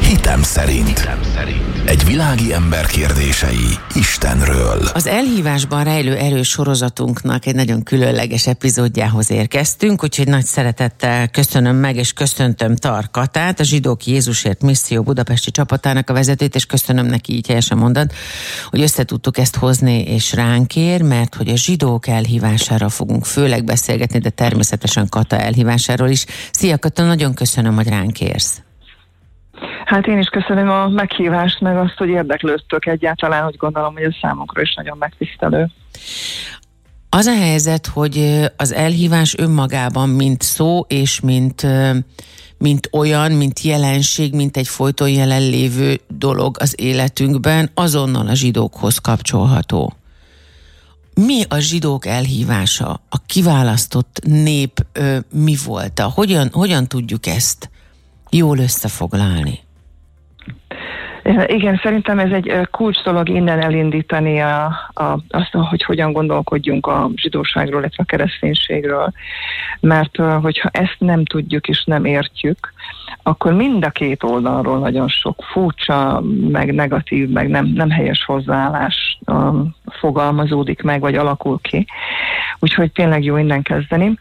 Hitem szerint. Egy világi ember kérdései Istenről. Az elhívásban rejlő erős sorozatunknak egy nagyon különleges epizódjához érkeztünk, úgyhogy nagy szeretettel köszönöm meg és köszöntöm Tar Katát, a Zsidók Jézusért Misszió budapesti csapatának a vezetőt, és köszönöm neki, így helyesen mondod, hogy összetudtuk ezt hozni és ránk ér, mert hogy a zsidók elhívására fogunk főleg beszélgetni, de természetesen Kata elhívásáról is. Szia Kata, nagyon köszönöm, hogy ránk érsz. Hát én is köszönöm a meghívást, meg azt, hogy érdeklődtök egyáltalán, hogy gondolom, hogy ez számunkra is nagyon megtisztelő. Az a helyzet, hogy az elhívás önmagában mint szó, és mint olyan, mint jelenség, mint egy folyton jelenlévő dolog az életünkben, azonnal a zsidókhoz kapcsolható. Mi a zsidók elhívása? A kiválasztott nép mi volt? Hogyan tudjuk ezt jól összefoglalni? Igen, szerintem ez egy kulcs dolog innen elindítani azt, hogy hogyan gondolkodjunk a zsidóságról, illetve a kereszténységről. Mert hogyha ezt nem tudjuk és nem értjük, akkor mind a két oldalról nagyon sok furcsa, meg negatív, meg nem helyes hozzáállás fogalmazódik meg, vagy alakul ki. Úgyhogy tényleg jó innen kezdeni.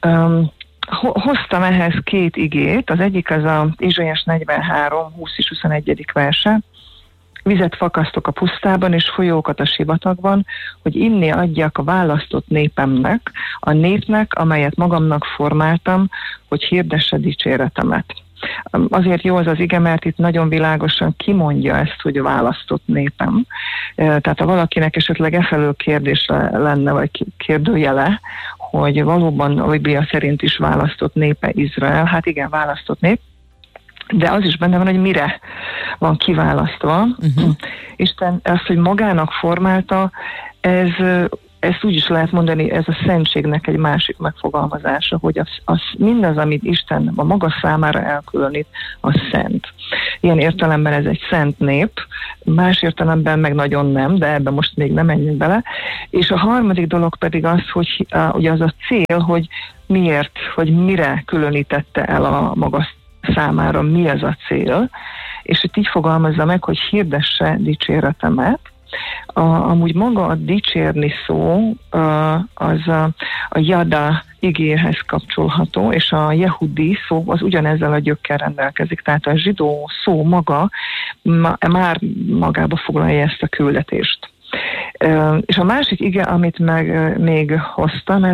Hoztam ehhez két igét, az egyik az a Ézsaiás 43, 20 és 21. verse. Vizet fakasztok a pusztában, és folyókat a sivatagban, hogy inni adjak a választott népemnek, a népnek, amelyet magamnak formáltam, hogy hirdesse dicséretemet. Azért jó az az ige, mert itt nagyon világosan kimondja ezt, hogy a választott népem. Tehát ha valakinek esetleg efelől kérdése lenne, vagy kérdőjele, hogy valóban a Biblia szerint is választott népe Izrael, hát igen, választott nép, de az is benne van, hogy mire van kiválasztva. Isten ezt, hogy magának formálta, ezt úgy is lehet mondani, ez a szentségnek egy másik megfogalmazása, hogy mindaz, amit Isten a maga számára elkülönít, az szent. Ilyen értelemben ez egy szent nép, más értelemben meg nagyon nem, de ebben most még nem menjünk bele. És a harmadik dolog pedig az, hogy ugye az a cél, hogy miért, vagy mire különítette el a maga számára, mi az a cél, és itt így fogalmazza meg, hogy hirdesse dicséretemet. Amúgy maga a dicsérni szó az a jada igéhez kapcsolható, és a jehudi szó az ugyanezzel a gyökkel rendelkezik, tehát a zsidó szó maga már magába foglalja ezt a küldetést. És a másik ige, amit még hoztam,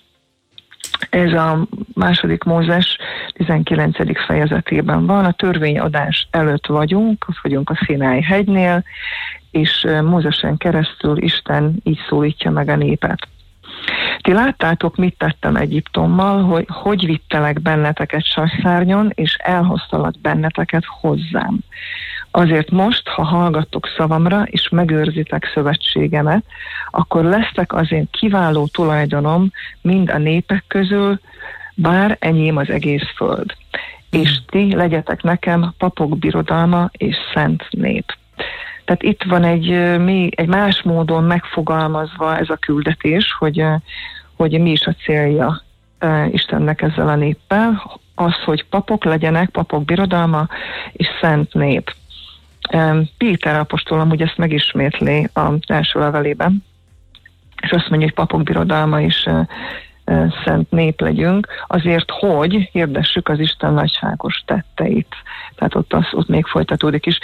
ez a második Mózes 19. fejezetében van, a törvényadás előtt vagyunk a Színái hegynél, és Mózesen keresztül Isten így szólítja meg a népet. Ti láttátok, mit tettem Egyiptommal, hogy vittelek benneteket sasszárnyon, és elhoztalak benneteket hozzám. Azért most, ha hallgattok szavamra, és megőrzitek szövetségemet, akkor lesztek az én kiváló tulajdonom mind a népek közül, bár enyém az egész föld. És ti legyetek nekem papok birodalma és szent nép. Tehát itt van egy más módon megfogalmazva ez a küldetés, hogy mi is a célja Istennek ezzel a néppel, az, hogy papok legyenek, papok birodalma és szent nép. Péter apostol amúgy ezt megismétli az első levelében, és azt mondja, hogy papok birodalma és szent nép legyünk, azért, hogy hirdessük az Isten nagyságos tetteit. Tehát ott még folytatódik is.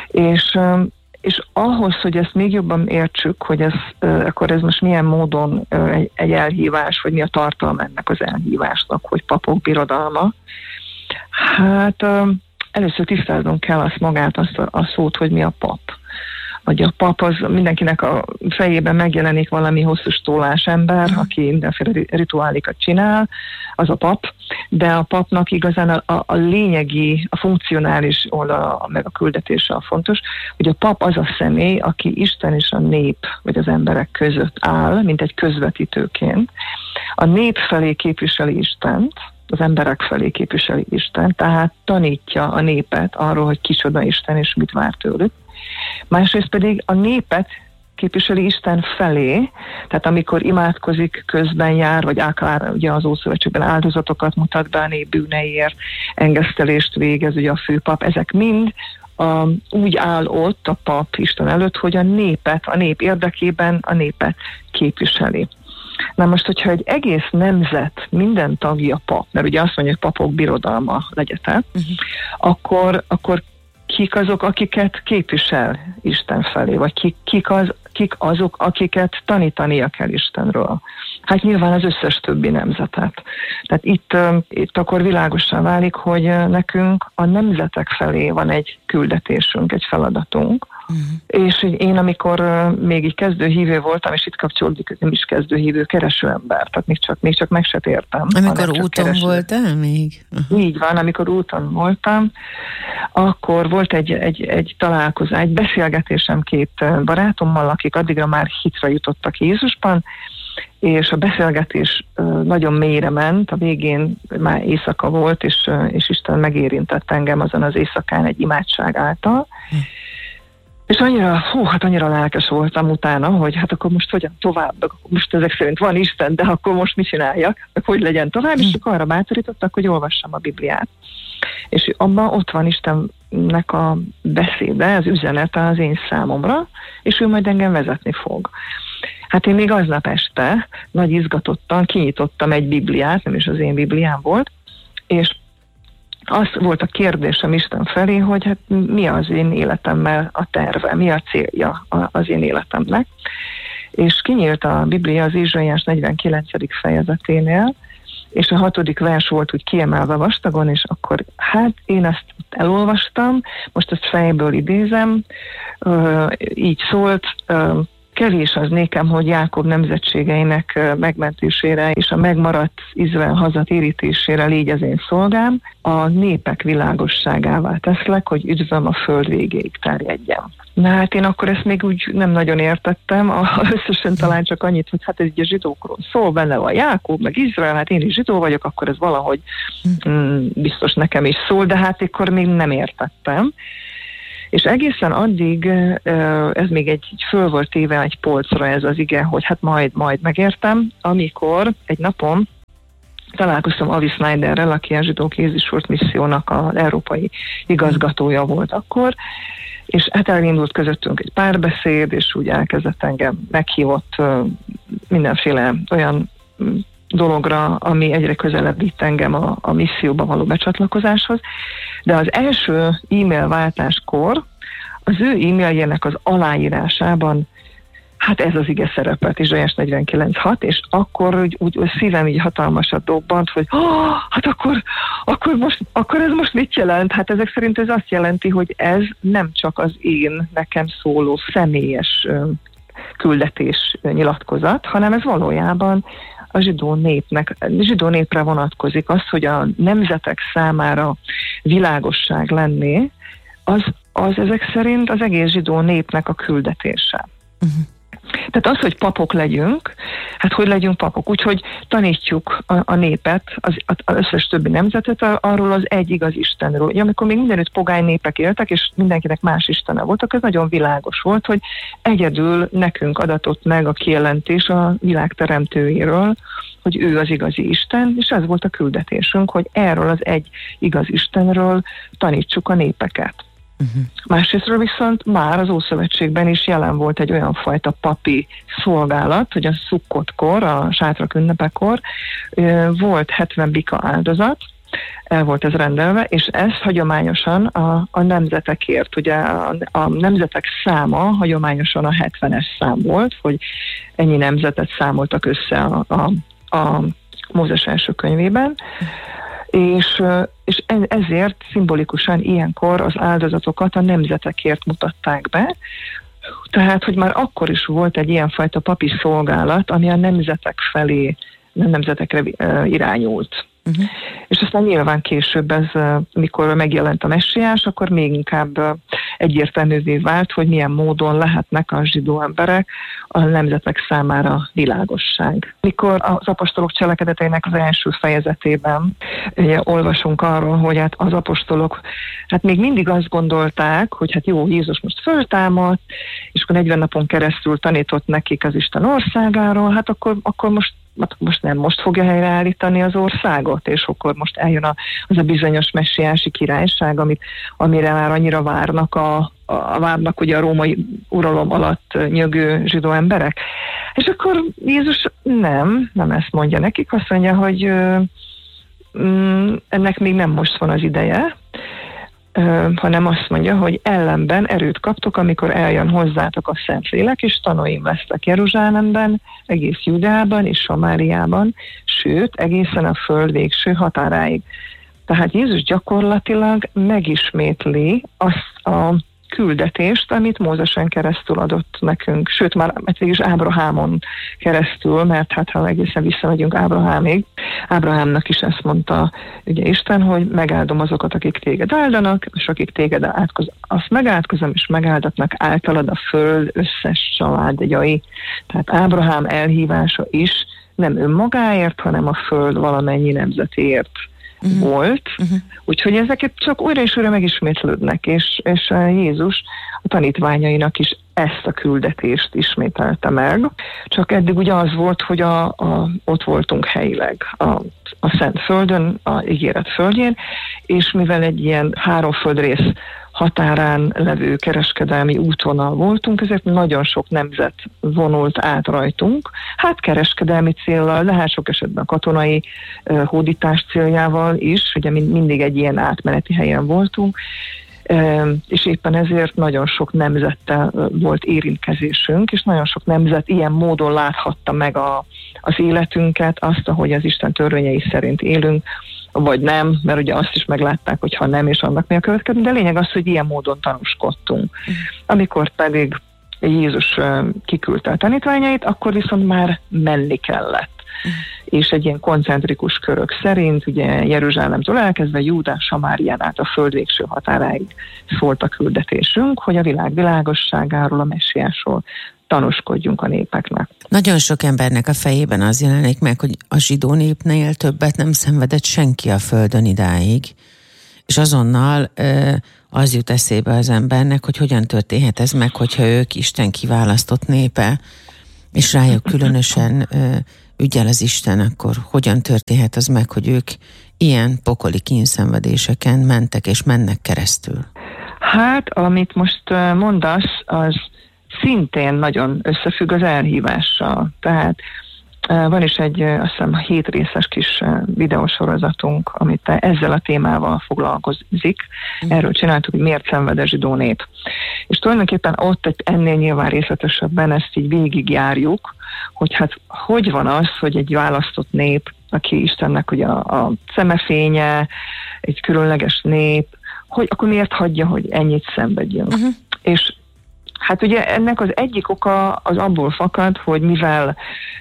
És ahhoz, hogy ezt még jobban értsük, hogy akkor ez most milyen módon egy elhívás, vagy mi a tartalma ennek az elhívásnak, hogy papok birodalma, hát először tisztáznunk kell azt a szót, hogy mi a pap. Vagy a pap, az mindenkinek a fejében megjelenik valami hosszú stólás ember, aki mindenféle rituálikat csinál, az a pap, de a papnak igazán a lényegi, a funkcionális oldala, meg a küldetése a fontos, hogy a pap az a személy, aki Isten és a nép, vagy az emberek között áll, mint egy közvetítőként. A nép felé képviseli Istent, az emberek felé képviseli Isten, tehát tanítja a népet arról, hogy kicsoda Isten és mit vár tőlük. Másrészt pedig a népet képviseli Isten felé, tehát amikor imádkozik, közben jár, vagy akár ugye az Ószövetségben áldozatokat mutat be a nép bűneiért, engesztelést végez ugye a főpap, ezek mind úgy áll ott a pap Isten előtt, hogy a nép érdekében a népet képviseli. Na most, hogyha egy egész nemzet minden tagja pap, mert ugye azt mondja, hogy papok birodalma legyetek, akkor kik azok, akiket képvisel Isten felé, vagy kik azok, akiket tanítania kell Istenről? Hát nyilván az összes többi nemzetet. Tehát itt akkor világosan válik, hogy nekünk a nemzetek felé van egy küldetésünk, egy feladatunk, és én amikor még így kezdőhívő voltam, és itt kapcsolódik, hogy nem is kezdőhívő, kereső ember, tehát még csak meg se tértem. Amikor úton voltál még? Így van, amikor úton voltam, akkor volt egy találkozás, egy beszélgetésem két barátommal, akik addigra már hitre jutottak Jézusban, és a beszélgetés nagyon mélyre ment, a végén már éjszaka volt, és Isten megérintett engem azon az éjszakán egy imádság által, és annyira lelkes voltam utána, hogy hát akkor most hogyan tovább, most ezek szerint van Isten, de akkor most mit csináljak, hogy legyen tovább, és akkor arra bátorítottak, hogy olvassam a Bibliát. És abban ott van Istennek a beszéde, az üzenete az én számomra, és ő majd engem vezetni fog. Hát én még aznap este nagy izgatottan kinyitottam egy Bibliát, nem is az én Bibliám volt, és az volt a kérdésem Isten felé, hogy hát mi az én életemmel a terve, mi a célja az én életemnek. És kinyílt a Biblia az Ézsaiás 49. fejezeténél, és a 6. vers volt úgy kiemelve vastagon, és akkor hát én ezt elolvastam, most ezt fejből idézem, így szólt: kevés az nékem, hogy Jákob nemzetségeinek megmentésére és a megmaradt Izrael hazatérítésére légy az én szolgám, a népek világosságává teszlek, hogy üdvöm a föld végéig terjedjen. Na hát én akkor ezt még úgy nem nagyon értettem, összesen talán csak annyit, hogy hát ez így a zsidókról szól, benne van Jákob, meg Izrael, hát én is zsidó vagyok, akkor ez valahogy biztos nekem is szól, de hát akkor még nem értettem. És egészen addig ez még egy föl volt téve egy polcra ez az ige, hogy hát majd megértem, amikor egy napon találkoztam Avi Snyderrel, aki a Zsidó Kézisort missziónak az európai igazgatója volt akkor, és hát elindult közöttünk egy párbeszéd, és úgy elkezdett engem, meghívott mindenféle olyan dologra, ami egyre közelebb vitt engem a misszióba való becsatlakozáshoz, de az első e-mail váltáskor az ő e-mailjének az aláírásában hát ez az ige szerepelt, Ézsaiás 49.6, és akkor úgy szívem így hatalmasat dobbant, hogy hát akkor ez most mit jelent? Hát ezek szerint ez azt jelenti, hogy ez nem csak az én nekem szóló személyes küldetés nyilatkozat, hanem ez valójában a zsidó népre vonatkozik. Az, hogy a nemzetek számára világosság lenné, az ezek szerint az egész zsidó népnek a küldetése. Tehát az, hogy papok legyünk, hát hogy legyünk papok? Úgyhogy tanítjuk a népet, az összes többi nemzetet arról az egy igaz Istenről. Ugye, amikor még mindenütt pogány népek éltek, és mindenkinek más istene voltak, ez nagyon világos volt, hogy egyedül nekünk adatott meg a kijelentés a világ teremtőjéről, hogy ő az igazi Isten, és ez volt a küldetésünk, hogy erről az egy igaz Istenről tanítsuk a népeket. Másrésztről viszont már az Ószövetségben is jelen volt egy olyan fajta papi szolgálat, hogy a Szukkot-kor, a sátrak ünnepekor volt 70 bika áldozat, el volt ez rendelve, és ez hagyományosan a nemzetekért, ugye a nemzetek száma hagyományosan a 70-es szám volt, hogy ennyi nemzetet számoltak össze a Mózes első könyvében, és ezért szimbolikusan ilyenkor az áldozatokat a nemzetekért mutatták be, tehát, hogy már akkor is volt egy ilyenfajta papi szolgálat, ami a nemzetek felé, nemzetekre irányult. És aztán nyilván később mikor megjelent a messiás, akkor még inkább egyértelművé vált, hogy milyen módon lehetnek a zsidó emberek a nemzetek számára világosság. Mikor az apostolok cselekedeteinek az első fejezetében ugye, olvasunk arról, hogy hát az apostolok még mindig azt gondolták, hogy hát jó, Jézus most föltámadt, és akkor 40 napon keresztül tanított nekik az Isten országáról, hát akkor most fogja helyreállítani az országot, és akkor most eljön az a bizonyos messiási királyság, amire már annyira várnak ugye a római uralom alatt nyögő zsidó emberek. És akkor Jézus nem ezt mondja nekik, azt mondja, hogy ennek még nem most van az ideje, hanem azt mondja, hogy ellenben erőt kaptok, amikor eljön hozzátok a Szentlélek, és tanúim lesztek Jeruzsálemben, egész Judeában és Samáriában, sőt, egészen a föld végső határáig. Tehát Jézus gyakorlatilag megismétli azt a küldetést, amit Mózesen keresztül adott nekünk, sőt már végülis Ábrahámon keresztül, mert hát ha egészen visszamegyünk Ábrahámig, Ábrahámnak is ezt mondta ugye Isten, hogy megáldom azokat, akik téged áldanak, és akik téged azt megáltkozom, és megáldatnak általad a föld összes családjai. Tehát Ábrahám elhívása is nem önmagáért, hanem a föld valamennyi nemzetéért volt. Úgyhogy ezeket csak újra és újra megismétlődnek, és Jézus a tanítványainak is ezt a küldetést ismételte meg. Csak eddig ugye az volt, hogy ott voltunk helyileg a Szent Földön, a ígéret földjén, és mivel egy ilyen 3 földrész határán levő kereskedelmi útvonal voltunk, ezért nagyon sok nemzet vonult át rajtunk. Hát kereskedelmi céllal, de hát sok esetben katonai hódítás céljával is, ugye mindig egy ilyen átmeneti helyen voltunk, és éppen ezért nagyon sok nemzettel volt érintkezésünk, és nagyon sok nemzet ilyen módon láthatta meg az életünket, azt, ahogy az Isten törvényei szerint élünk, vagy nem, mert ugye azt is meglátták, hogy ha nem, és annak mi a következő, de lényeg az, hogy ilyen módon tanúskodtunk. Amikor pedig Jézus kiküldte a tanítványait, akkor viszont már menni kellett. És egy ilyen koncentrikus körök szerint, ugye Jeruzsálemtől elkezdve Júdán, Samárián át a föld végső határáig szólt a küldetésünk, hogy a világ világosságáról, a messiásról tanúskodjunk a népeknek. Nagyon sok embernek a fejében az jelenik meg, hogy a zsidó népnél többet nem szenvedett senki a földön idáig, és azonnal az jut eszébe az embernek, hogy hogyan történhet ez meg, hogyha ők Isten kiválasztott népe, és rájuk különösen ügyel az Isten, akkor hogyan történhet az meg, hogy ők ilyen pokoli kínszenvedéseken mentek és mennek keresztül? Hát, amit most mondasz, az szintén nagyon összefügg az elhívással. Tehát van is egy, azt hiszem, 7 részes kis videósorozatunk, amit ezzel a témával foglalkozik. Erről csináltuk, hogy miért szenved a zsidó nép. És tulajdonképpen ott ennél nyilván részletesebben ezt így végigjárjuk, hogy hát hogy van az, hogy egy választott nép, aki Istennek ugye a szemefénye, egy különleges nép, hogy akkor miért hagyja, hogy ennyit szenvedjünk. És hát ugye ennek az egyik oka az abból fakad, hogy mivel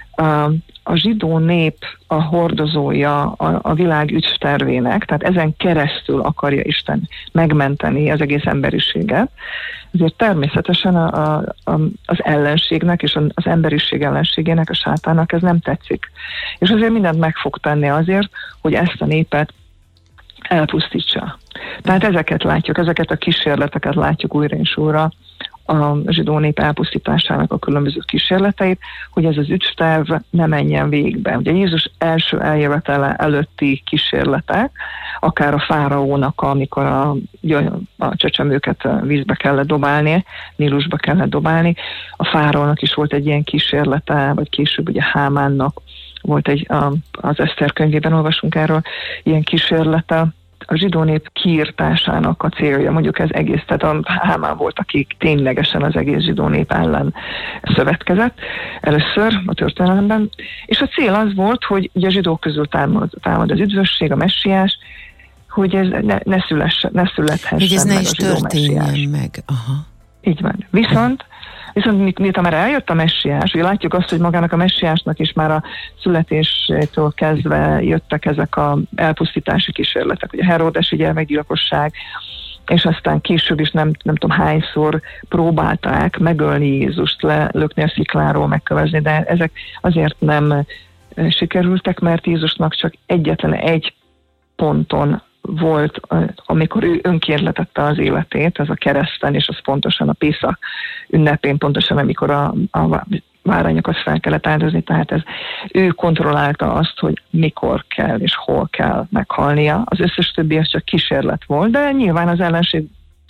a zsidó nép a hordozója a világ ügytervének, tehát ezen keresztül akarja Isten megmenteni az egész emberiséget, ezért természetesen az ellenségnek és az emberiség ellenségének, a sátának ez nem tetszik. És azért mindent meg fog tenni azért, hogy ezt a népet elpusztítsa. Tehát ezeket a kísérleteket látjuk újra és újra, a zsidó nép elpusztításának a különböző kísérleteit, hogy ez az ügyterv ne menjen végbe. Ugye Jézus első eljövetele előtti kísérletek, akár a fáraónak, amikor a csecsemőket vízbe kellett dobálni, Nílusba kellett dobálni, a fáraónak is volt egy ilyen kísérlete, vagy később ugye Hámánnak volt az Eszter könyvében olvasunk erről, ilyen kísérlete. A zsidó nép kiirtásának a célja, mondjuk ez egész, tehát a Hámán volt, akik ténylegesen az egész zsidó nép ellen szövetkezett először a történelemben, és a cél az volt, hogy ugye a zsidók közül támad az üdvösség, a messiás, hogy ez ne születhessen hogy ez meg ne is a zsidó történjen meg. Aha. Így van. Viszont miután már eljött a messiás, ugye látjuk azt, hogy magának a messiásnak is már a születésétől kezdve jöttek ezek a elpusztítási kísérletek, ugye Heródesi gyermekgyilkosság, és aztán később is nem tudom hányszor próbálták megölni Jézust, lelökni a szikláról, megkövezni, de ezek azért nem sikerültek, mert Jézusnak csak egyetlen egy ponton volt, amikor ő önként az életét, ez a kereszten, és az pontosan a Pészak ünnepén, pontosan amikor a bárányokat fel kellett áldozni, tehát ő kontrollálta azt, hogy mikor kell és hol kell meghalnia. Az összes többi az csak kísérlet volt, de nyilván az ellenség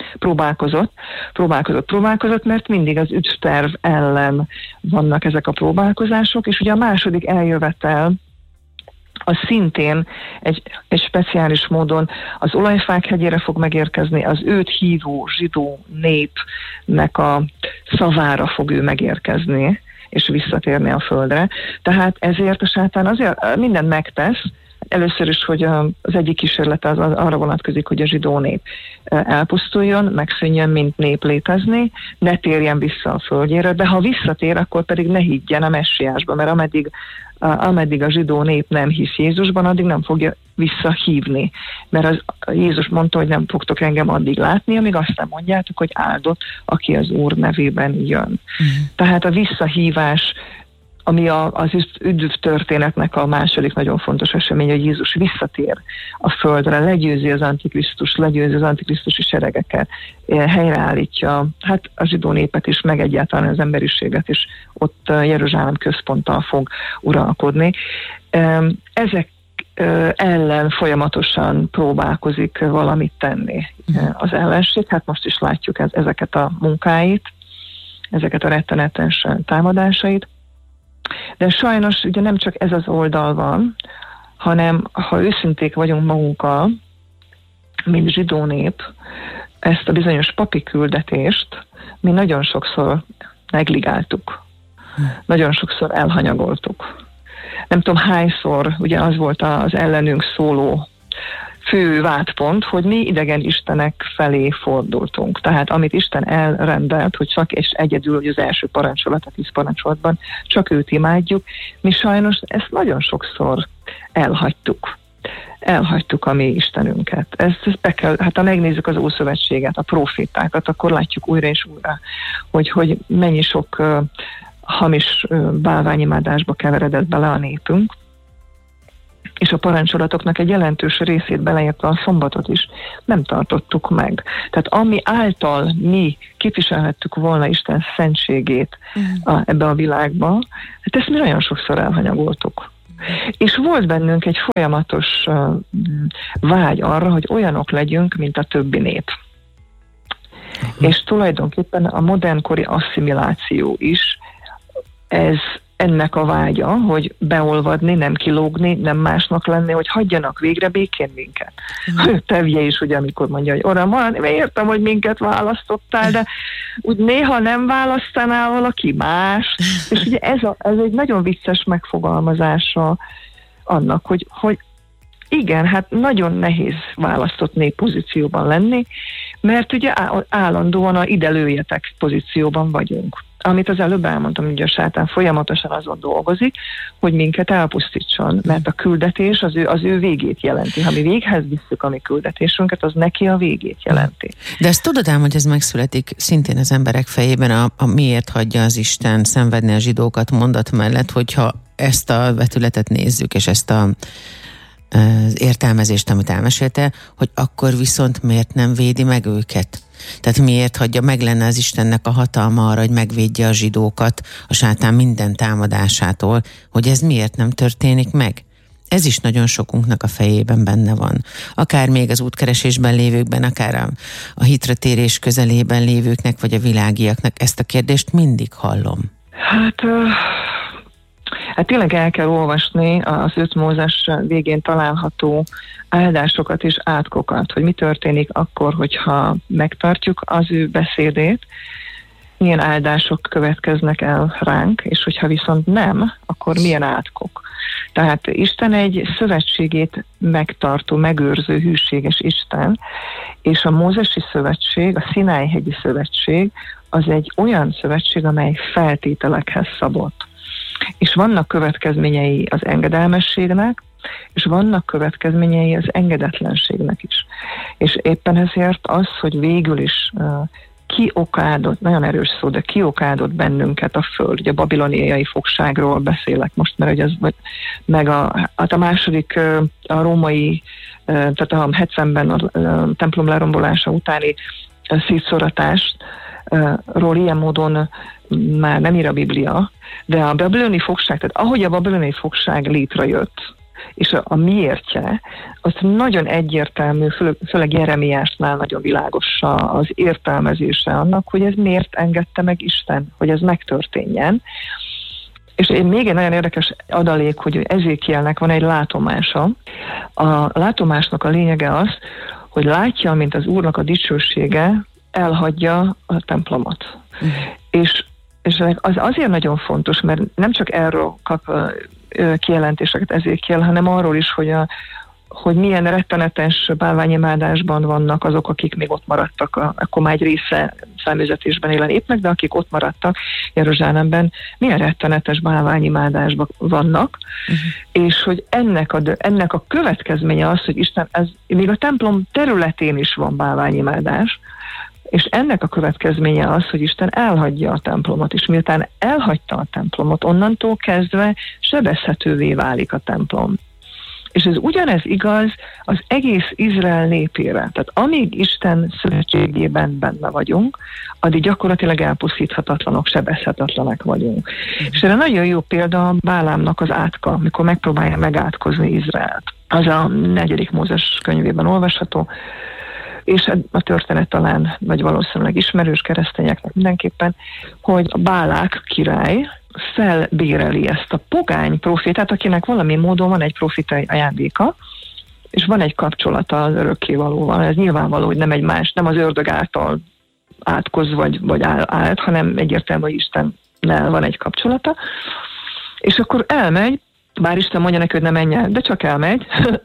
próbálkozott, mert mindig az ügyterv ellen vannak ezek a próbálkozások, és ugye a második eljövetel az szintén egy speciális módon az Olajfák hegyére fog megérkezni, az őt hívó zsidó népnek a szavára fog ő megérkezni, és visszatérni a földre. Tehát ezért a sátán azért mindent megtesz, először is, hogy az egyik kísérlet az arra vonatkozik, hogy a zsidó nép elpusztuljon, megszűnjön, mint nép létezni, ne térjen vissza a földjére, de ha visszatér, akkor pedig ne higgyen a messiásba, mert ameddig a zsidó nép nem hisz Jézusban, addig nem fogja visszahívni. Mert Jézus mondta, hogy nem fogtok engem addig látni, amíg azt nem mondjátok, hogy áldott, aki az Úr nevében jön. Tehát a visszahívás, ami az üdv történetnek a második nagyon fontos esemény, hogy Jézus visszatér a földre, legyőzi az antikrisztusi seregeket, helyreállítja hát a zsidó népet is, meg egyáltalán az emberiséget is, ott Jeruzsálem központtal fog uralkodni. Ezek ellen folyamatosan próbálkozik valamit tenni az ellenség. Hát most is látjuk ezeket a munkáit, ezeket a rettenetes támadásait. De sajnos ugye nem csak ez az oldal van, hanem ha őszinték vagyunk magunkkal, mint zsidó nép, ezt a bizonyos papi küldetést mi nagyon sokszor negligáltuk. Nagyon sokszor elhanyagoltuk. Nem tudom hányszor, ugye az volt az ellenünk szóló fő vádpont, hogy mi idegen istenek felé fordultunk. Tehát amit Isten elrendelt, hogy csak és egyedül, hogy az első parancsolat, a 10 parancsolatban csak őt imádjuk, mi sajnos ezt nagyon sokszor elhagytuk. Elhagytuk a mi Istenünket. Ezt be kell, hát ha megnézzük az Ószövetséget, a profétákat, akkor látjuk újra és újra, hogy mennyi sok hamis bálványimádásba keveredett bele a népünk, és a parancsolatoknak egy jelentős részét beleértve a szombatot is nem tartottuk meg. Tehát ami által mi képviselhettük volna Isten szentségét ebbe a világba, hát ezt mi nagyon sokszor elhanyagoltuk. És volt bennünk egy folyamatos vágy arra, hogy olyanok legyünk, mint a többi nép. És tulajdonképpen a modernkori asszimiláció is ennek a vágya, hogy beolvadni, nem kilógni, nem másnak lenni, hogy hagyjanak végre békén minket. Tevje is, ugye, amikor mondja, hogy Uram, értem, hogy minket választottál, de úgy néha nem választanál valaki más. És ugye ez egy nagyon vicces megfogalmazása annak, hogy igen, hát nagyon nehéz választott nép pozícióban lenni, mert ugye állandóan a ide lőjetek pozícióban vagyunk. Amit az előbb elmondtam, hogy a sátán folyamatosan azon dolgozik, hogy minket elpusztítson, mert a küldetés az ő végét jelenti. Ha mi véghez visszük a mi küldetésünket, az neki a végét jelenti. De ezt tudod ám, hogy ez megszületik szintén az emberek fejében, a miért hagyja az Isten szenvedni a zsidókat mondat mellett, hogyha ezt a vetületet nézzük, és ezt az értelmezést, amit elmesélte, hogy akkor viszont miért nem védi meg őket? Tehát miért hagyja, meg lenne az Istennek a hatalma arra, hogy megvédje a zsidókat a sátán minden támadásától, hogy ez miért nem történik meg? Ez is nagyon sokunknak a fejében benne van. Akár még az útkeresésben lévőkben, akár a hitre térés közelében lévőknek, vagy a világiaknak ezt a kérdést mindig hallom. Hát tényleg el kell olvasni az 5 Mózes végén található áldásokat és átkokat, hogy mi történik akkor, hogyha megtartjuk az ő beszédét, milyen áldások következnek el ránk, és hogyha viszont nem, akkor milyen átkok. Tehát Isten egy szövetségét megtartó, megőrző, hűséges Isten, és a mózesi szövetség, a Szináj-hegyi szövetség az egy olyan szövetség, amely feltételekhez szabott. És vannak következményei az engedelmességnek, és vannak következményei az engedetlenségnek is. És éppen ezért az, hogy végül is kiokádott, nagyon erős szó, de kiokádott bennünket a föld. Ugye a babiloniai fogságról beszélek most, mert hogy ez, meg a második, a római, tehát a 70-ben a templom lerombolása utáni szétszóratásról ilyen módon már nem ír a Biblia, de a babiloni fogság, tehát ahogy a babiloni fogság létrejött, és a miértje, az nagyon egyértelmű, főleg Jeremiásnál nagyon világos az értelmezése annak, hogy ez miért engedte meg Isten, hogy ez megtörténjen. És még egy nagyon érdekes adalék, hogy Ezékielnek van egy látomása. A látomásnak a lényege az, hogy látja, mint az Úrnak a dicsősége elhagyja a templomot. És az azért nagyon fontos, mert nem csak erről kap kijelentéseket Ezékiel, hanem arról is, hogy milyen rettenetes bálványimádásban vannak azok, akik még ott maradtak, akkor már egy része száműzetésben élen épnek, de akik ott maradtak Jeruzsálemben, milyen rettenetes bálványimádásban vannak, és hogy ennek a következménye az, hogy Isten, még a templom területén is van bálványimádás, és ennek a következménye az, hogy Isten elhagyja a templomot, és miután elhagyta a templomot, onnantól kezdve sebezhetővé válik a templom. És ez ugyanez igaz az egész Izrael népére. Tehát amíg Isten szövetségében benne vagyunk, addig gyakorlatilag elpusztíthatatlanok, sebezhetetlenek vagyunk. És erre nagyon jó példa Bálámnak az átka, amikor megpróbálja megátkozni Izraelt. Az a 4. Mózes könyvében olvasható, és a történet talán, vagy valószínűleg ismerős keresztényeknek mindenképpen, hogy a Bálák király felbéreli ezt a pogány profétát, akinek valami módon van egy profitai ajándéka, és van egy kapcsolata az örökkévalóval. Ez nyilvánvaló, hogy nem nem az ördög által átkoz vagy állt, hanem egyértelmű, hogy Istennel van egy kapcsolata, és akkor elmegy, bár Isten mondja neki, hogy ne menj el, de csak elmegy.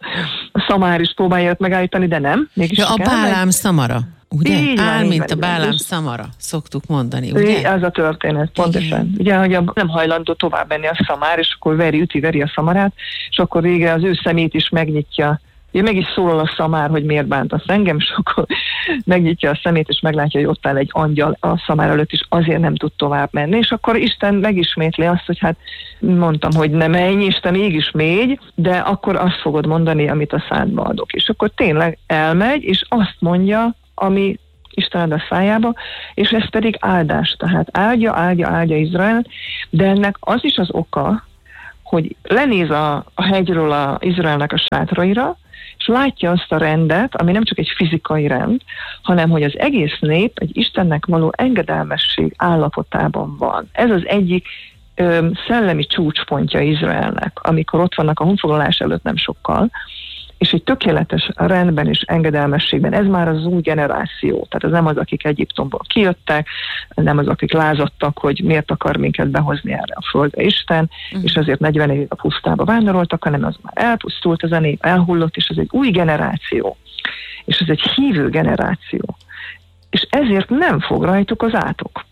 A szamár is próbálja őt megállítani, de nem. Mégis a Bálám szamara, ugye? Áll, mint a Bálám szamara, szoktuk mondani, ugye? Ez a történet, pontosan. Ugye, hogy nem hajlandó tovább menni a szamár, és akkor veri a szamarát, és akkor végre az ő szemét is megnyitja. Ugye meg is szólal a szamár, hogy miért bántasz engem, és akkor megnyitja a szemét, és meglátja, hogy ott áll egy angyal a szamár előtt, és azért nem tud tovább menni. És akkor Isten megismétli azt, hogy hát mondtam, hogy ne menj, és te mégis mégy, de akkor azt fogod mondani, amit a szádba adok. És akkor tényleg elmegy, és azt mondja, ami Isten ad a szájába, és ez pedig áldás. Tehát áldja Izrael, de ennek az is az oka, hogy lenéz a hegyről a Izraelnek a sátraira, és látja azt a rendet, ami nem csak egy fizikai rend, hanem hogy az egész nép egy Istennek való engedelmesség állapotában van. Ez az egyik szellemi csúcspontja Izraelnek, amikor ott vannak a honfoglalás előtt nem sokkal, és egy tökéletes rendben és engedelmességben. Ez már az új generáció, tehát ez nem az, akik Egyiptomból kijöttek, nem az, akik lázadtak, hogy miért akar minket behozni erre a földre Isten, és azért 40 évig a pusztába vándoroltak, hanem az már elpusztult, az a nép elhullott, és ez egy új generáció, és ez egy hívő generáció. És ezért nem fog rajtuk az átok.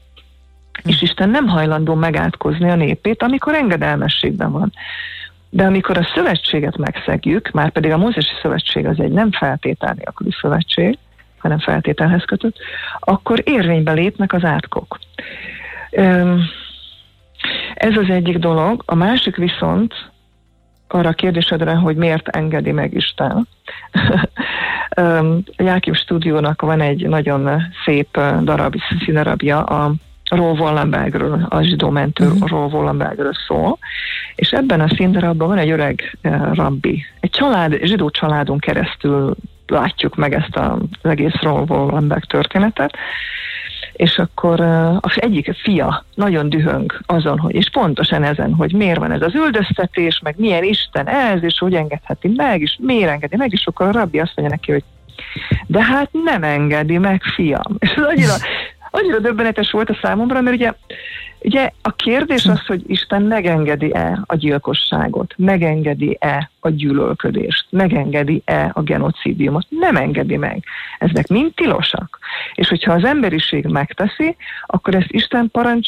És Isten nem hajlandó megátkozni a népét, amikor engedelmességben van. De amikor a szövetséget megszegjük, már pedig a mózesi szövetség az egy nem feltétel nélküli szövetség, hanem feltételhez kötött, akkor érvénybe lépnek az átkok. Ez az egyik dolog. A másik viszont arra a kérdésedre, hogy miért engedi meg Isten. A Jákib Stúdiónak van egy nagyon szép színdarabja, a Roel Wallenbergről, a zsidó mentő Roel Wallenbergről szól, és ebben a színdarabban van egy öreg rabbi. Egy zsidó családon keresztül látjuk meg ezt az egész Roel Wallenberg történetet, és akkor az egyik fia nagyon dühöng azon, hogy, és pontosan ezen, hogy miért van ez az üldöztetés, meg milyen Isten ez, és hogy engedheti meg, és miért engedi meg, és akkor a rabbi azt mondja neki, hogy de hát nem engedi meg, fiam. És ez annyira döbbenetes volt a számomra, mert ugye a kérdés az, hogy Isten megengedi-e a gyilkosságot, megengedi-e a gyűlölködést, megengedi-e a genocidiumot, nem engedi meg. Ezek mind tilosak. És hogyha az emberiség megteszi, akkor ezt Isten parancsa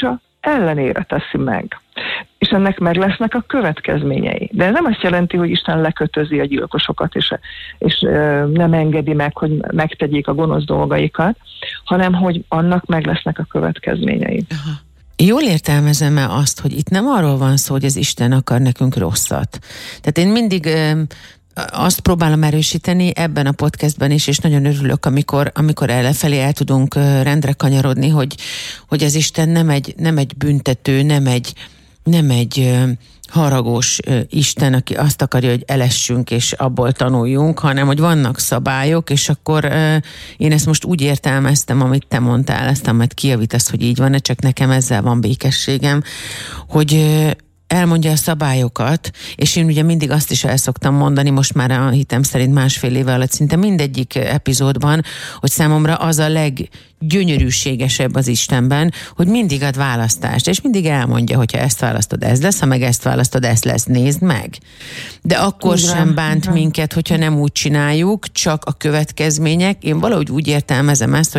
ellenére teszi meg. És ennek meg lesznek a következményei. De ez nem azt jelenti, hogy Isten lekötözi a gyilkosokat, és nem engedi meg, hogy megtegyék a gonosz dolgaikat, hanem hogy annak meg lesznek a következményei. Aha. Jól értelmezem-e azt, hogy itt nem arról van szó, hogy az Isten akar nekünk rosszat? Tehát én mindig azt próbálom erősíteni ebben a podcastben is, és nagyon örülök, amikor ellefelé el tudunk rendre kanyarodni, hogy az Isten nem egy büntető, nem egy haragos Isten, aki azt akarja, hogy elessünk és abból tanuljunk, hanem hogy vannak szabályok, és akkor én ezt most úgy értelmeztem, amit te mondtál, aztán majd kijavítasz, hogy így van, csak nekem ezzel van békességem, hogy elmondja a szabályokat, és én ugye mindig azt is el szoktam mondani, most már a hitem szerint 1,5 éve alatt szinte mindegyik epizódban, hogy számomra az a leggyönyörűségesebb az Istenben, hogy mindig ad választást, és mindig elmondja, hogyha ezt választod, ez lesz, ha meg ezt választod, ez lesz, nézd meg. De akkor sem bánt minket, hogyha nem úgy csináljuk, csak a következmények. Én valahogy úgy értelmezem ezt,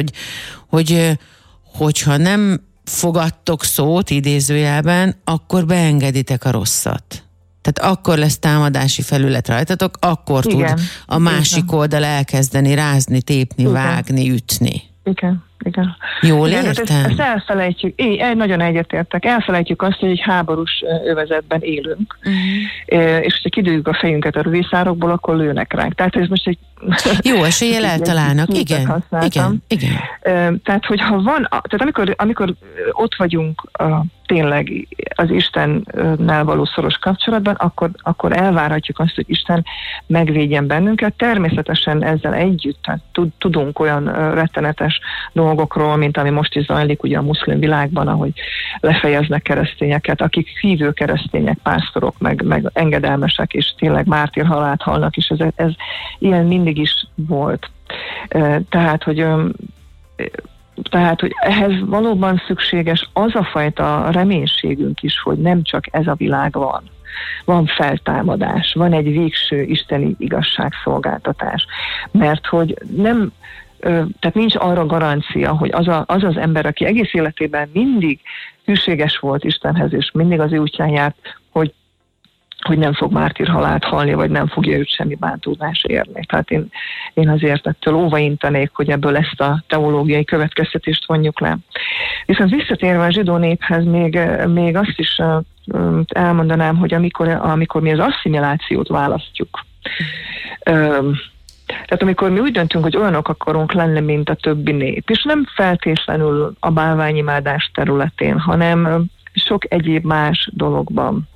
hogyha nem fogadtok szót idézőjelben, akkor beengeditek a rosszat. Tehát akkor lesz támadási felület rajtatok, akkor tud a másik oldal elkezdeni rázni, tépni, vágni, ütni. Igen. Jól értem? Ezt elfelejtjük, nagyon egyetértek, elfelejtjük azt, hogy egy háborús övezetben élünk, és hogyha kidőjük a fejünket a rövészárokból, akkor lőnek ránk. Tehát ez most egy... Jó eséllyel eltalálnak, igen. Tehát, hogyha van, tehát amikor ott vagyunk tényleg az Istennel való szoros kapcsolatban, akkor elvárhatjuk azt, hogy Isten megvédjen bennünket. Természetesen ezzel együtt tudunk olyan rettenetes dolgokról, mint ami most is zajlik ugye a muszlim világban, ahogy lefejeznek keresztényeket, akik hívő keresztények, pásztorok, meg engedelmesek, és tényleg mártírhalált halnak, és ez ilyen mindig is volt. Tehát, hogy ehhez valóban szükséges az a fajta reménységünk is, hogy nem csak ez a világ van. Van feltámadás, van egy végső isteni igazságszolgáltatás. Mert hogy nem, tehát nincs arra garancia, hogy az ember, aki egész életében mindig hűséges volt Istenhez, és mindig az ő útján járt, hogy nem fog mártírhalált halni, vagy nem fogja őt semmi bántódás érni. Tehát én azért ettől óvaintenék, hogy ebből ezt a teológiai következtetést vonjuk le. Viszont visszatérve a zsidó néphez, még azt is elmondanám, hogy amikor mi az asszimilációt választjuk, tehát amikor mi úgy döntünk, hogy olyanok akarunk lenni, mint a többi nép, és nem feltétlenül a bálványimádás területén, hanem sok egyéb más dologban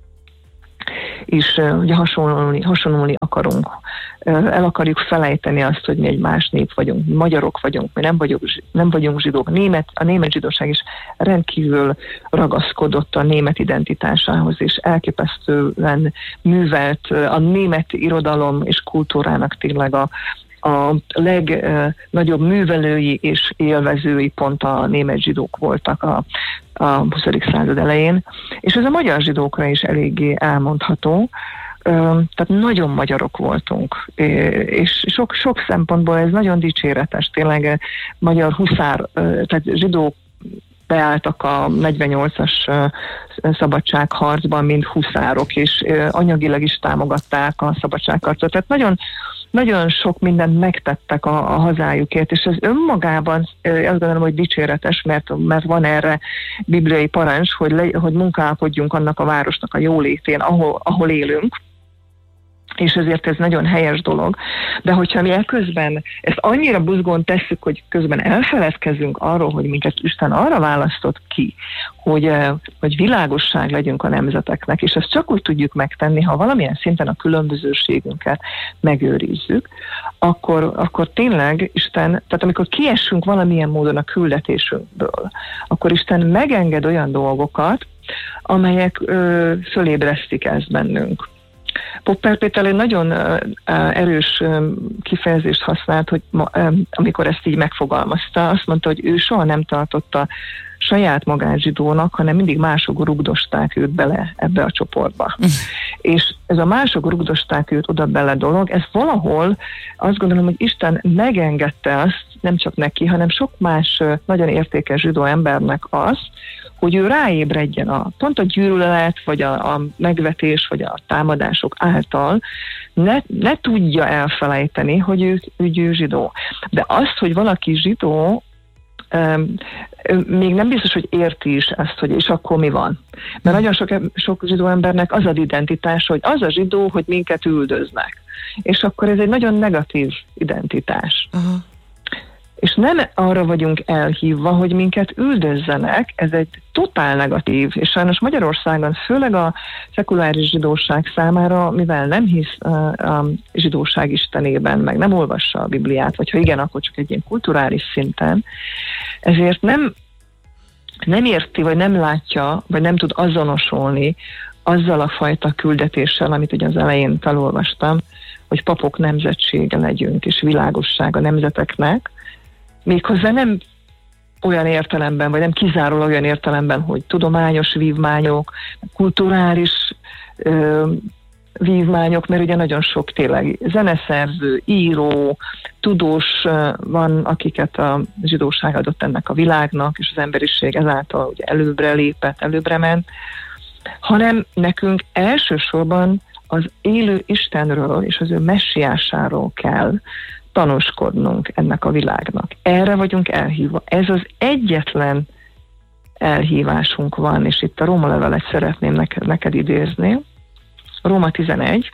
és ugye hasonlulni akarunk. El akarjuk felejteni azt, hogy mi egy más nép vagyunk, mi magyarok vagyunk, mi nem vagyunk zsidók. A német zsidóság is rendkívül ragaszkodott a német identitásához, és elképesztően művelt a német irodalom és kultúrának tényleg a legnagyobb művelői és élvezői pont a német zsidók voltak a 20. század elején, és ez a magyar zsidókra is eléggé elmondható. Tehát nagyon magyarok voltunk, és sok szempontból ez nagyon dicséretes, tényleg magyar huszár, tehát zsidók beálltak a 48-as szabadságharcban, mint huszárok, és anyagilag is támogatták a szabadságharcot. Tehát nagyon, nagyon sok mindent megtettek a hazájukért, és ez önmagában azt gondolom, hogy dicséretes, mert van erre bibliai parancs, hogy munkálkodjunk annak a városnak a jólétén, ahol élünk, és ezért ez nagyon helyes dolog. De hogyha mi közben ezt annyira buzgón tesszük, hogy közben elfeledkezünk arról, hogy minket Isten arra választott ki, hogy világosság legyünk a nemzeteknek, és ezt csak úgy tudjuk megtenni, ha valamilyen szinten a különbözőségünket megőrizzük, akkor tényleg Isten, tehát amikor kiessünk valamilyen módon a küldetésünkből, akkor Isten megenged olyan dolgokat, amelyek fölébresztik ezt bennünk. Popper Péter egy nagyon erős kifejezést használt, hogy amikor ezt így megfogalmazta, azt mondta, hogy ő soha nem tartotta saját magát zsidónak, hanem mindig mások rugdosták őt bele ebbe a csoportba. És ez a mások rugdosták őt oda bele dolog, ez valahol azt gondolom, hogy Isten megengedte azt, nem csak neki, hanem sok más nagyon értékes zsidó embernek azt, hogy ő ráébredjen pont a gyűlölet, vagy a megvetés, vagy a támadások által ne tudja elfelejteni, hogy ő zsidó. De azt, hogy valaki zsidó, még nem biztos, hogy érti is ezt, hogy és akkor mi van. Mert nagyon sok zsidó embernek az az identitás, hogy az a zsidó, hogy minket üldöznek. És akkor ez egy nagyon negatív identitás. Uh-huh. És nem arra vagyunk elhívva, hogy minket üldözzenek, ez egy totál negatív, és sajnos Magyarországon, főleg a szekuláris zsidóság számára, mivel nem hisz a zsidóság istenében, meg nem olvassa a Bibliát, vagy ha igen, akkor csak egy ilyen kulturális szinten, ezért nem érti, vagy nem látja, vagy nem tud azonosulni azzal a fajta küldetéssel, amit ugye az elején felolvastam, hogy papok nemzetsége legyünk, és világosság a nemzeteknek, méghozzá nem olyan értelemben, vagy nem kizárólag olyan értelemben, hogy tudományos vívmányok, kulturális vívmányok, mert ugye nagyon sok tényleg zeneszerző, író, tudós van, akiket a zsidóság adott ennek a világnak, és az emberiség ezáltal ugye előbbre lépett, előbbre ment, hanem nekünk elsősorban az élő Istenről és az ő messiásáról kell tanúskodnunk ennek a világnak. Erre vagyunk elhívva. Ez az egyetlen elhívásunk van, és itt a Róma levelet szeretném neked idézni. Róma 11,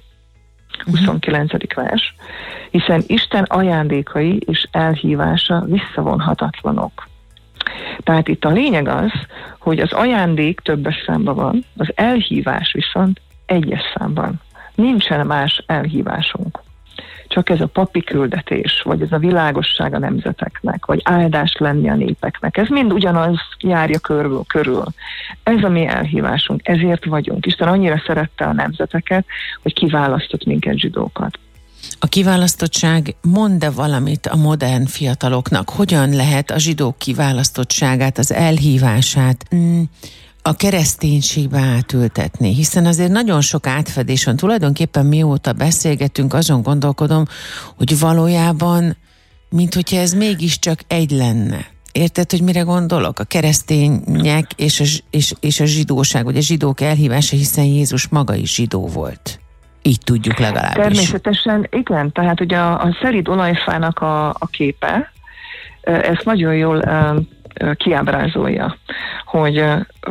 29. vers, hiszen Isten ajándékai és elhívása visszavonhatatlanok. Tehát itt a lényeg az, hogy az ajándék többes számban van, az elhívás viszont egyes számban. Nincsen más elhívásunk. Csak ez a papi küldetés, vagy ez a világosság a nemzeteknek, vagy áldás lenni a népeknek. Ez mind ugyanaz járja körül. Ez a mi elhívásunk, ezért vagyunk. Isten annyira szerette a nemzeteket, hogy kiválasztott minket zsidókat. A kiválasztottság mond-e valamit a modern fiataloknak? Hogyan lehet a zsidók kiválasztottságát, az elhívását a kereszténységbe átültetni, hiszen azért nagyon sok átfedés van. Tulajdonképpen mióta beszélgetünk, azon gondolkodom, hogy valójában, mint hogyha ez mégiscsak egy lenne. Érted, hogy mire gondolok? A keresztények és a zsidóság, vagy a zsidók elhívása, hiszen Jézus maga is zsidó volt. Így tudjuk legalábbis. Természetesen, igen. Tehát ugye a szelíd olajfának a képe, ezt nagyon jól kiábrázolja, hogy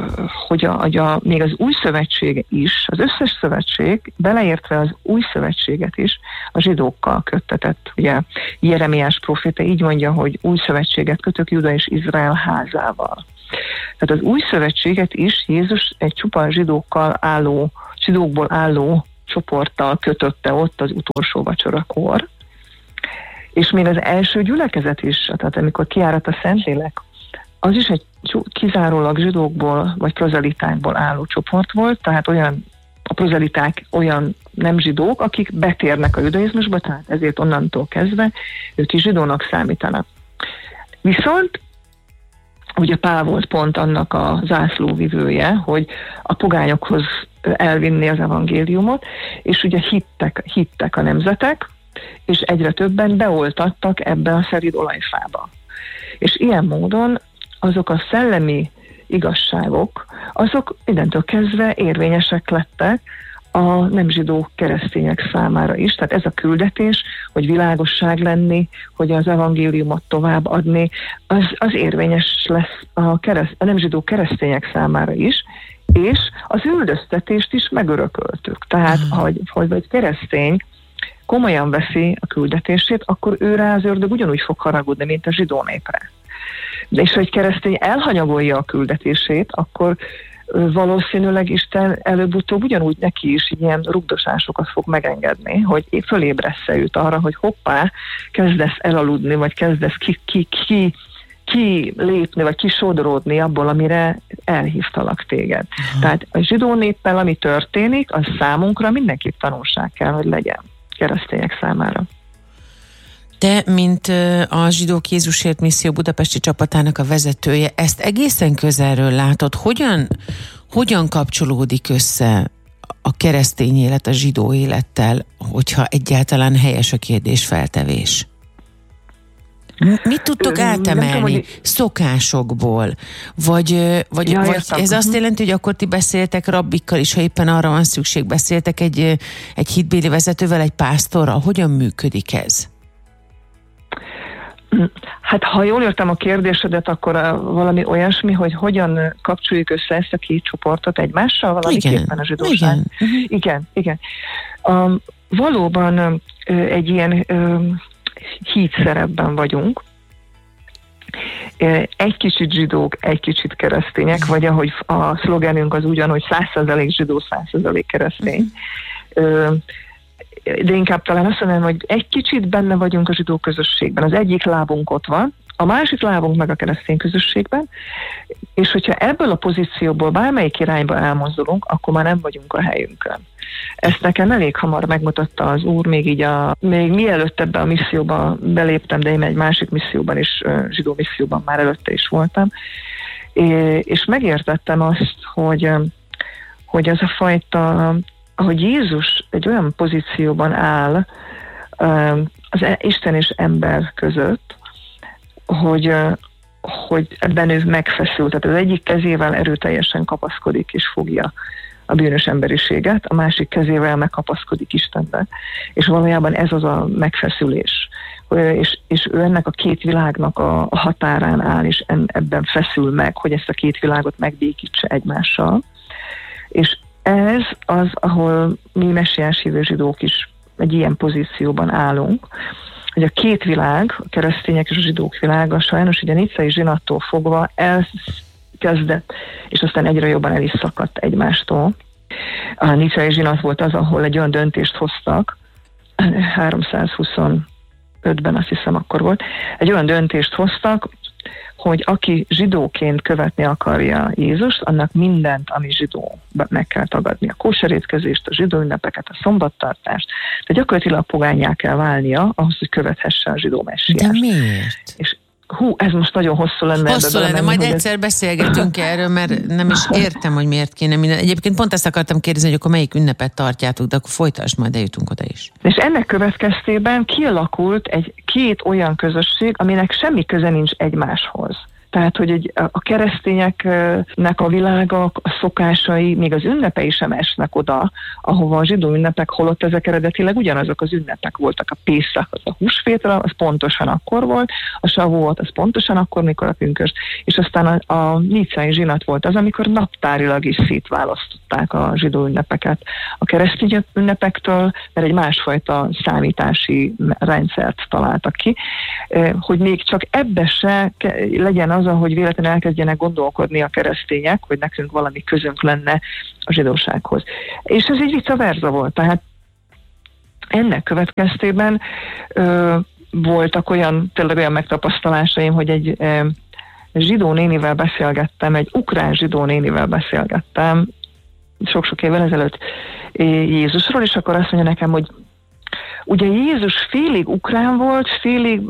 még az új szövetség is, az összes szövetség, beleértve az új szövetséget is, a zsidókkal köttetett. Ugye Jeremiás próféta így mondja, hogy új szövetséget kötök Júda és Izrael házával. Tehát az új szövetséget is Jézus egy csupa zsidókból álló csoporttal kötötte ott az utolsó vacsorakor. És még az első gyülekezet is, tehát amikor kiárat a Szentlélek, az is egy kizárólag zsidókból vagy prozelitákból álló csoport volt, tehát a prozeliták olyan nem zsidók, akik betérnek a judaizmusba, tehát ezért onnantól kezdve ők is zsidónak számítanak. Viszont ugye Pál volt pont annak a zászlóvivője, hogy a pogányokhoz elvinni az evangéliumot, és ugye hittek a nemzetek, és egyre többen beoltattak ebbe a szelíd olajfába. És ilyen módon azok a szellemi igazságok, azok mindentől kezdve érvényesek lettek a nem zsidó keresztények számára is. Tehát ez a küldetés, hogy világosság lenni, hogy az evangéliumot továbbadni, az érvényes lesz a nem zsidó keresztények számára is, és az üldöztetést is megörököltük. Tehát, hogy egy keresztény komolyan veszi a küldetését, akkor őre az ördög ugyanúgy fog haragudni, mint a zsidó népre. De és ha egy keresztény elhanyagolja a küldetését, akkor valószínűleg Isten előbb-utóbb ugyanúgy neki is ilyen rugdosásokat fog megengedni, hogy fölébressze őt arra, hogy hoppá, kezdesz elaludni, vagy kezdesz ki lépni, vagy kisodródni abból, amire elhívtalak téged. Tehát a zsidó néppel, ami történik, az számunkra mindenképp tanulság kell, hogy legyen keresztények számára. Te, mint a Zsidók Jézusért Misszió budapesti csapatának a vezetője, ezt egészen közelről látod. Hogyan kapcsolódik össze a keresztény élet a zsidó élettel, hogyha egyáltalán helyes a kérdésfeltevés? Mit tudtok átemelni szokásokból? Vagy ez azt jelenti, hogy akkor ti beszéltek rabbikkal is, ha éppen arra van szükség, beszéltek egy hitbéli vezetővel, egy pásztorral? Hogyan működik ez? Hát ha jól értem a kérdésedet, akkor valami olyasmi, hogy hogyan kapcsoljuk össze ezt a két csoportot egymással valamiképpen a zsidóság. Igen. Valóban egy ilyen hídszerepben vagyunk. Egy kicsit zsidók, egy kicsit keresztények, vagy ahogy a szlogenünk az ugyan, hogy 100% zsidó, 100% keresztény. De inkább talán azt mondanám, hogy egy kicsit benne vagyunk a zsidó közösségben. Az egyik lábunk ott van, a másik lábunk meg a keresztény közösségben, és hogyha ebből a pozícióból bármelyik irányba elmozdulunk, akkor már nem vagyunk a helyünkön. Ezt nekem elég hamar megmutatta az Úr, még mielőtt ebbe a misszióba beléptem, de én egy másik misszióban is, zsidó misszióban már előtte is voltam, és megértettem azt, hogy az a fajta, ahogy Jézus egy olyan pozícióban áll az Isten és ember között, hogy ebben ő megfeszül. Tehát az egyik kezével erőteljesen kapaszkodik és fogja a bűnös emberiséget, a másik kezével megkapaszkodik Istenbe. És valójában ez az a megfeszülés. És ő ennek a két világnak a határán áll, és ebben feszül meg, hogy ezt a két világot megbékítse egymással. És ez az, ahol mi messiás hívő zsidók is egy ilyen pozícióban állunk, hogy a két világ, a keresztények és a zsidók világa sajnos ugye a nicei zsinattól fogva elkezdett, és aztán egyre jobban el is szakadt egymástól. A nicei zsinat volt az, ahol egy olyan döntést hoztak, 325-ben azt hiszem akkor volt, egy olyan döntést hoztak, hogy aki zsidóként követni akarja Jézust, annak mindent, ami zsidó, meg kell tagadni. A kóserétkezést, a zsidó ünnepeket, a szombattartást. Tehát gyakorlatilag pogánnyá kell válnia ahhoz, hogy követhesse a zsidó messiást. De miért? És ez most nagyon hosszú lenne. Hosszú lenne, majd egyszer beszélgetünk erről, mert nem is értem, hogy miért kéne minden. Egyébként pont ezt akartam kérdezni, hogy akkor melyik ünnepet tartjátok, de akkor folytasd, majd eljutunk oda is. És ennek következtében kialakult két olyan közösség, aminek semmi köze nincs egymáshoz. Tehát, hogy a keresztényeknek a világa, a szokásai, még az ünnepei sem esnek oda, ahova a zsidó ünnepek, holott ezek eredetileg ugyanazok az ünnepek voltak. A Pészak, az a húsvétra, az pontosan akkor volt, a Savuot, az pontosan akkor, mikor a pünkösd, és aztán a nicei zsinat volt az, amikor naptárilag is szétválasztották a zsidó ünnepeket a keresztény ünnepektől, mert egy másfajta számítási rendszert találtak ki, hogy még csak ebbe se legyen az, hogy véletlenül elkezdjenek gondolkodni a keresztények, hogy nekünk valami közünk lenne a zsidósághoz. És ez egy vice versa volt. Tehát ennek következtében voltak tényleg olyan megtapasztalásaim, hogy egy zsidó nénivel beszélgettem, egy ukrán zsidó nénivel beszélgettem sok-sok évvel ezelőtt Jézusról, és akkor azt mondja nekem, hogy ugye Jézus félig ukrán volt, félig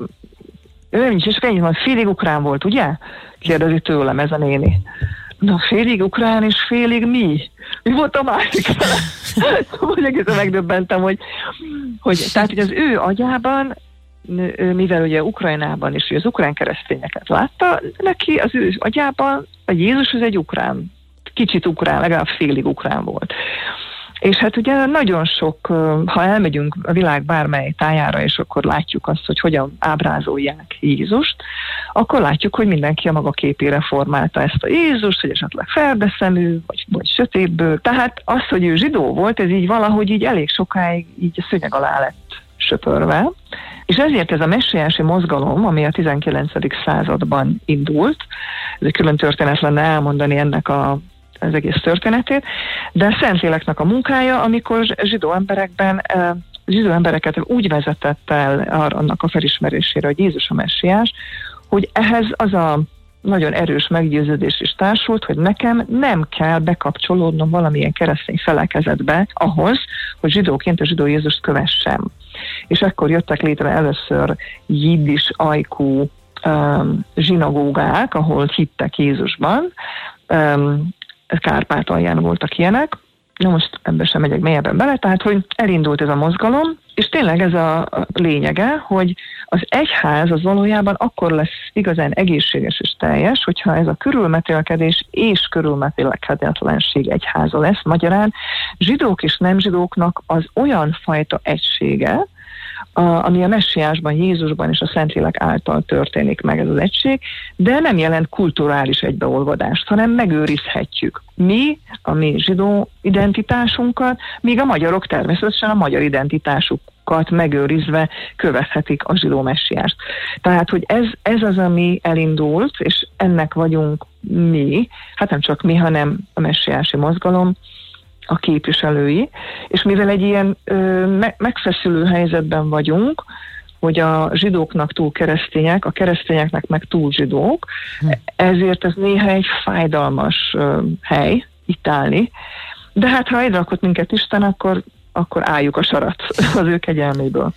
félig ukrán volt, ugye? Kérdezi tőlem ez a néni. Na, félig ukrán és félig mi? Mi volt a másik fele? Szóval egészen megdöbbentem, hogy tehát, hogy az ő agyában, mivel ugye Ukrajnában is az ukrán keresztényeket látta, neki az ő agyában a Jézus az egy ukrán, kicsit ukrán, legalább félig ukrán volt. És hát ugye nagyon sok, ha elmegyünk a világ bármely tájára, és akkor látjuk azt, hogy hogyan ábrázolják Jézust, akkor látjuk, hogy mindenki a maga képére formálta ezt a Jézust, hogy esetleg ferdeszemű, vagy sötétből. Tehát az, hogy ő zsidó volt, ez így valahogy így elég sokáig így a szőnyeg alá lett söpörve. És ezért ez a messiási mozgalom, ami a 19. században indult, ez egy külön történet lenne elmondani ennek az egész történetét, de a Szentléleknek a munkája, amikor zsidó embereket úgy vezetett el annak a felismerésére, hogy Jézus a messiás, hogy ehhez az a nagyon erős meggyőződés is társult, hogy nekem nem kell bekapcsolódnom valamilyen keresztény felekezetbe ahhoz, hogy zsidóként a zsidó Jézust kövessem. És ekkor jöttek létre először jiddis ajkú zsinagógák, ahol hittek Jézusban. Kárpátalján voltak ilyenek. Na most ebben sem megyek mélyebben bele, tehát hogy elindult ez a mozgalom, és tényleg ez a lényege, hogy az egyház az valójában akkor lesz igazán egészséges és teljes, hogyha ez a körülmetélkedés és körülmetélkedhetetlenség egyháza lesz. Magyarán zsidók és nem zsidóknak az olyan fajta egysége, ami a messiásban, Jézusban és a Szentlélek által történik meg, ez az egység, de nem jelent kulturális egybeolvadást, hanem megőrizhetjük mi, a mi zsidó identitásunkat, míg a magyarok természetesen a magyar identitásukat megőrizve követhetik a zsidó messiást. Tehát, hogy ez az, ami elindult, és ennek vagyunk mi, hát nem csak mi, hanem a messiási mozgalom, a képviselői, és mivel egy ilyen megfeszülő helyzetben vagyunk, hogy a zsidóknak túl keresztények, a keresztényeknek meg túl zsidók, ezért ez néha egy fájdalmas hely itt állni, de hát ha egyre rakott minket Isten, akkor álljuk a sarat az ő kegyelméből.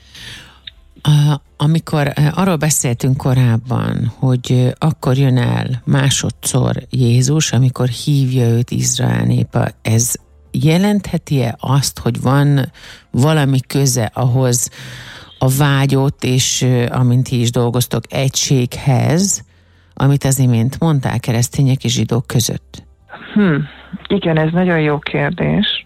Amikor arról beszéltünk korábban, hogy akkor jön el másodszor Jézus, amikor hívja őt Izrael népe, ez jelentheti-e azt, hogy van valami köze ahhoz a vágyott, és amint ti is dolgoztok, egységhez, amit az imént mondtál, keresztények és zsidók között? Igen, ez nagyon jó kérdés.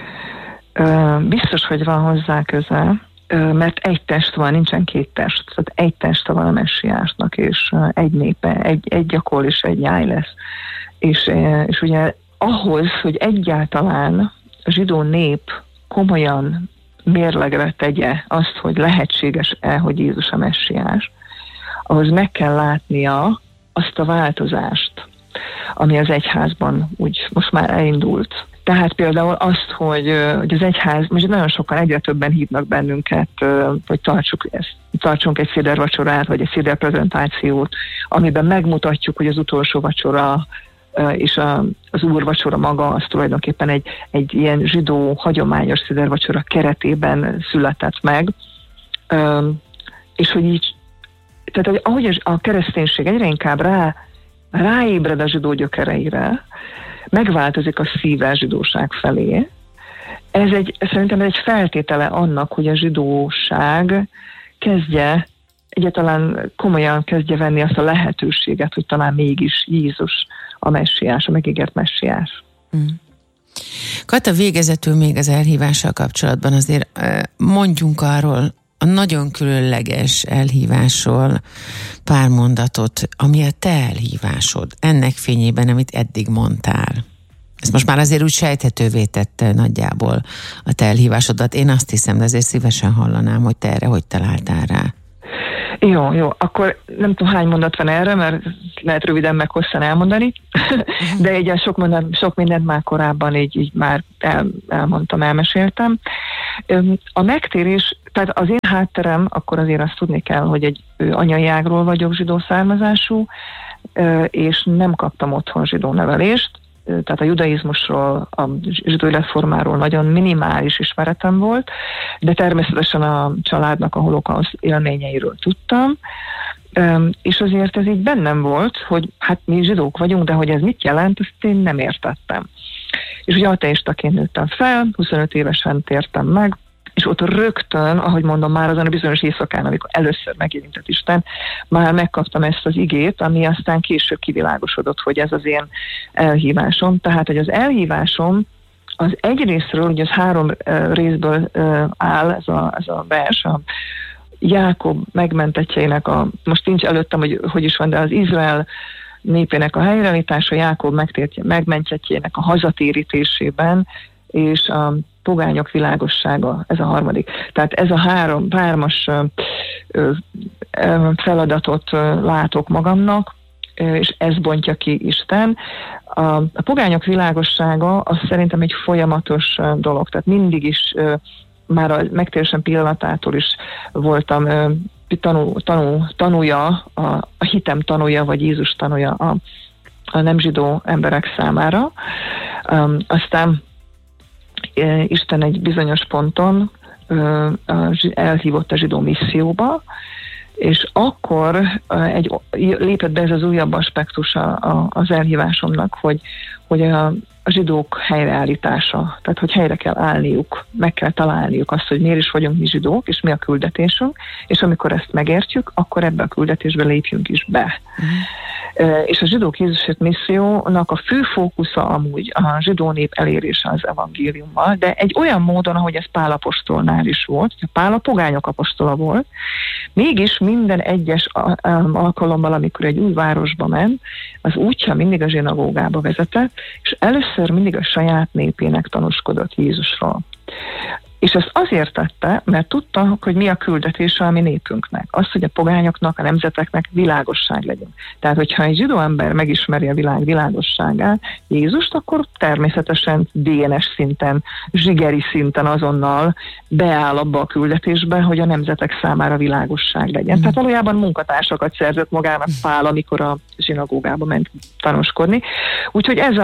Biztos, hogy van hozzá köze, mert egy test van, nincsen két test. Tehát egy teste van a messiásnak, és egy népe, egy gyakor és egy nyáj lesz. És ugye ahhoz, hogy egyáltalán a zsidó nép komolyan mérlegre tegye azt, hogy lehetséges-e, hogy Jézus a messiás, ahhoz meg kell látnia azt a változást, ami az egyházban úgy most már elindult. Tehát például azt, hogy az egyház, most nagyon sokan, egyre többen hívnak bennünket, hogy tartsunk egy szédervacsorát, vagy egy széderprezentációt, amiben megmutatjuk, hogy az utolsó vacsora és az úrvacsora maga az tulajdonképpen egy ilyen zsidó hagyományos szédervacsora keretében született meg, és hogy így, tehát ahogy a kereszténység egyre inkább ráébred a zsidó gyökereire, megváltozik a szíve a zsidóság felé. Szerintem ez egy feltétele annak, hogy a zsidóság egyáltalán komolyan kezdje venni azt a lehetőséget, hogy talán mégis Jézus a messiás, a megígért messiás. Kata, végezetül még az elhívással kapcsolatban azért mondjunk arról a nagyon különleges elhívásról pár mondatot, ami a te elhívásod, ennek fényében, amit eddig mondtál. Ezt most már azért úgy sejthetővé tette nagyjából a te elhívásodat. Én azt hiszem, de azért szívesen hallanám, hogy te erre hogy találtál rá. Jó, akkor nem tudom hány mondat van erre, mert lehet röviden meg hosszan elmondani, de így sok mindent már korábban így már elmondtam, elmeséltem. A megtérés, tehát az én hátterem, akkor azért azt tudni kell, hogy egy anyai ágról vagyok, zsidó származású, és nem kaptam otthon zsidó nevelést, tehát a judaizmusról, a zsidó életformáról nagyon minimális ismeretem volt, de természetesen a családnak a holokauszt élményeiről tudtam, és azért ez így bennem volt, hogy hát mi zsidók vagyunk, de hogy ez mit jelent, azt én nem értettem. És ugye ateistaként nőttem fel, 25 évesen tértem meg, és ott rögtön, ahogy mondom, már azon a bizonyos éjszakán, amikor először megérintett Isten, már megkaptam ezt az igét, ami aztán később kivilágosodott, hogy ez az én elhívásom. Tehát, hogy az elhívásom az egyrésztről, ugye az 3 részből áll ez a vers, a Jákob megmentettjeinek, most nincs előttem, hogy is van, de az Izrael népének a helyreállítása, Jákob megmentettjének a hazatérítésében, és a pogányok világossága, ez a harmadik. Tehát ez a 3-as feladatot látok magamnak, és ez bontja ki Isten. A pogányok világossága az szerintem egy folyamatos dolog, tehát mindig is már a megtérésem pillanatától is voltam tanúja, a hitem tanúja, vagy Jézus tanúja a nem zsidó emberek számára. Aztán Isten egy bizonyos ponton elhívott a zsidó misszióba, és akkor lépett be ez az újabb aspektus az elhívásomnak, hogy a zsidók helyreállítása, tehát hogy helyre kell állniuk, meg kell találniuk azt, hogy miért is vagyunk mi zsidók, és mi a küldetésünk, és amikor ezt megértjük, akkor ebbe a küldetésbe lépjünk is be. És a Zsidók Jézusért missziónak a fő fókusza amúgy a zsidó nép elérése az evangéliummal, de egy olyan módon, ahogy ez Pál apostolnál is volt, hogy Pál a pogányok apostola volt, mégis minden egyes alkalommal, amikor egy új városba ment, az útja mindig a zsinagógába vezetett, és először mindig a saját népének tanúskodott Jézusról. És ezt azért tette, mert tudta, hogy mi a küldetése a mi népünknek. Az, hogy a pogányoknak, a nemzeteknek világosság legyen. Tehát, hogyha egy zsidó ember megismeri a világ világosságát, Jézust, akkor természetesen DNS szinten, zsigeri szinten azonnal beáll abba a küldetésbe, hogy a nemzetek számára világosság legyen. Tehát valójában munkatársakat szerzett magának Pál, amikor a zsinagógába ment tanúskodni. Úgyhogy ez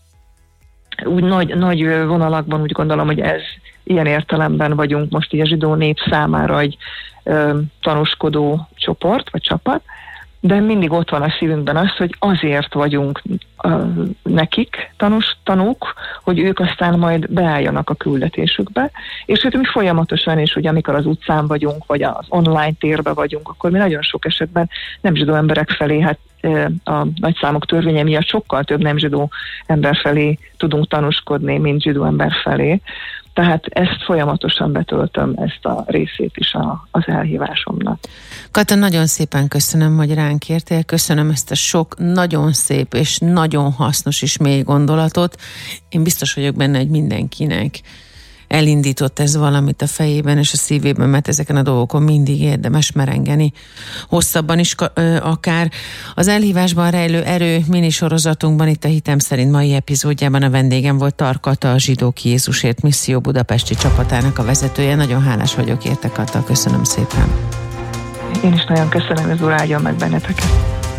úgy nagy vonalakban úgy gondolom, hogy ez ilyen értelemben vagyunk most így a zsidó nép számára egy tanúskodó csoport, vagy csapat, de mindig ott van a szívünkben az, hogy azért vagyunk nekik tanúk, hogy ők aztán majd beálljanak a küldetésükbe, és hogy mi folyamatosan is, hogy amikor az utcán vagyunk, vagy az online térben vagyunk, akkor mi nagyon sok esetben nem zsidó emberek felé, hát a nagyszámok törvénye miatt sokkal több nem zsidó ember felé tudunk tanúskodni, mint zsidó ember felé. Tehát ezt folyamatosan betöltöm, ezt a részét is az elhívásomnak. Kata, nagyon szépen köszönöm, hogy ránk értél, köszönöm ezt a sok nagyon szép és nagyon hasznos és mély gondolatot. Én biztos vagyok benne, hogy mindenkinek elindított ez valamit a fejében és a szívében, mert ezeken a dolgokon mindig érdemes merengeni. Hosszabban is akár. Az elhívásban rejlő erő minisorozatunkban itt a Hitem szerint mai epizódjában a vendégem volt Tar Kata, a Zsidók Jézusért misszió budapesti csapatának a vezetője. Nagyon hálás vagyok érte, Kata. Köszönöm szépen. Én is nagyon köszönöm, az Úr áldjon meg benneteket.